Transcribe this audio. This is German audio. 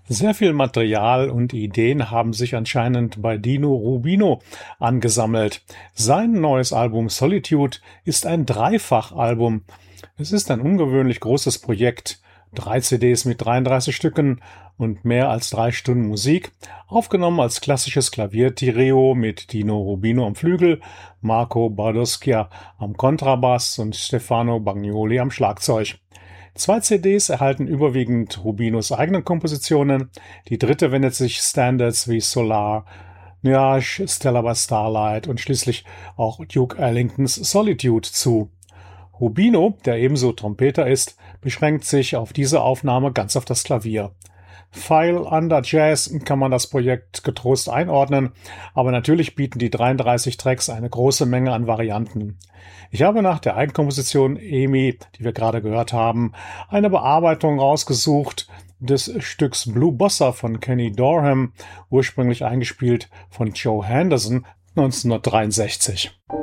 Sehr viel Material und Ideen haben sich anscheinend bei Dino Rubino angesammelt. Sein neues Album Solitude ist ein Dreifachalbum. Es ist ein ungewöhnlich großes Projekt. 3 CDs mit 33 Stücken und mehr als 3 Stunden Musik, aufgenommen als klassisches Klaviertrio mit Dino Rubino am Flügel, Marco Bardoschia am Kontrabass und Stefano Bagnoli am Schlagzeug. 2 CDs erhalten überwiegend Rubinos eigene Kompositionen. Die dritte wendet sich Standards wie Solar, Nuage, Stella by Starlight und schließlich auch Duke Ellingtons Solitude zu. Rubino, der ebenso Trompeter ist, beschränkt sich auf diese Aufnahme ganz auf das Klavier. File Under Jazz kann man das Projekt getrost einordnen, aber natürlich bieten die 33 Tracks eine große Menge an Varianten. Ich habe nach der Eigenkomposition Amy, die wir gerade gehört haben, eine Bearbeitung rausgesucht des Stücks Blue Bossa von Kenny Dorham, ursprünglich eingespielt von Joe Henderson 1963.